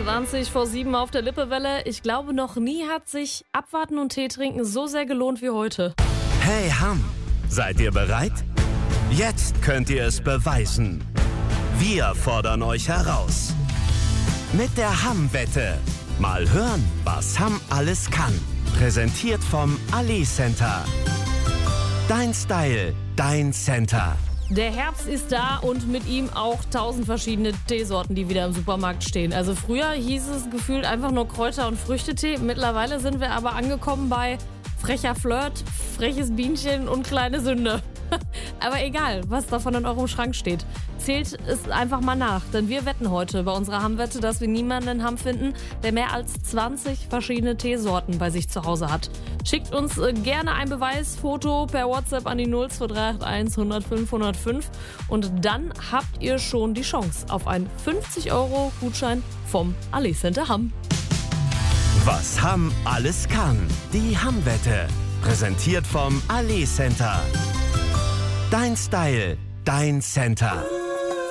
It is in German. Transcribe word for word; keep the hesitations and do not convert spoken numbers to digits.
zwanzig vor sieben auf der Lippewelle. Ich glaube, noch nie hat sich Abwarten und Tee trinken so sehr gelohnt wie heute. Hey Hamm, seid ihr bereit? Jetzt könnt ihr es beweisen. Wir fordern euch heraus. Mit der Hamm-Wette. Mal hören, was Hamm alles kann. Präsentiert vom Ali Center. Dein Style, dein Center. Der Herbst ist da und mit ihm auch tausend verschiedene Teesorten, die wieder im Supermarkt stehen. Also früher hieß es gefühlt einfach nur Kräuter- und Früchtetee. Mittlerweile sind wir aber angekommen bei frecher Flirt, freches Bienchen und kleine Sünde. Aber egal, was davon in eurem Schrank steht, zählt es einfach mal nach. Denn wir wetten heute bei unserer Hamm-Wette, dass wir niemanden in Hamm finden, der mehr als zwanzig verschiedene Teesorten bei sich zu Hause hat. Schickt uns äh, gerne ein Beweisfoto per WhatsApp an die null zwei drei acht eins hundert fünf hundertfünf und dann habt ihr schon die Chance auf einen fünfzig Euro Gutschein vom Ali Center Hamm. Was Hamm alles kann. Die Hamm-Wette. Präsentiert vom Ali Center. Dein Style, dein Center.